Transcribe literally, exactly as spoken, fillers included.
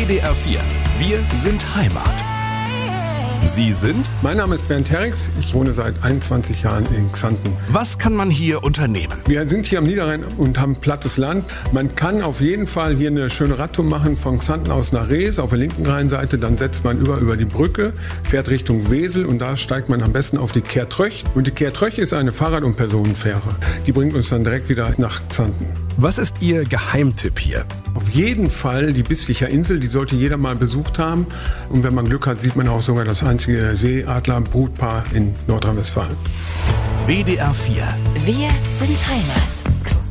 D R vier. Wir sind Heimat. Sie sind? Mein Name ist Bernd Herrix. Ich wohne seit einundzwanzig Jahren in Xanten. Was kann man hier unternehmen? Wir sind hier am Niederrhein und haben plattes Land. Man kann auf jeden Fall hier eine schöne Radtour machen von Xanten aus nach Rees auf der linken Rheinseite. Dann setzt man über über die Brücke, fährt Richtung Wesel und da steigt man am besten auf die Kehrtröch. Und die Kehrtröch ist eine Fahrrad- und Personenfähre. Die bringt uns dann direkt wieder nach Xanten. Was ist Ihr Geheimtipp hier? Auf jeden Fall die Bislicher Insel, die sollte jeder mal besucht haben. Und wenn man Glück hat, sieht man auch sogar das einzige Seeadler-Brutpaar in Nordrhein-Westfalen. W D R vier. Wir sind Heimat.